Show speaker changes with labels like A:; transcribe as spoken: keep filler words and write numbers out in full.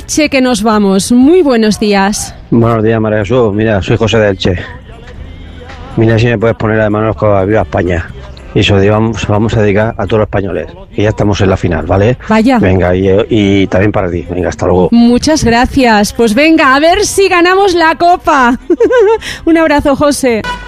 A: Elche que nos vamos. Muy buenos días.
B: Buenos días, María Jesús. Mira, soy José de Elche. Mira si me puedes poner además los que viva España. Y eso vamos, vamos a dedicar a todos los españoles. Que ya estamos en la final, ¿vale?
A: Vaya.
B: Venga, y, y también para ti. Venga, hasta luego.
A: Muchas gracias. Pues venga, a ver si ganamos la copa. Un abrazo, José.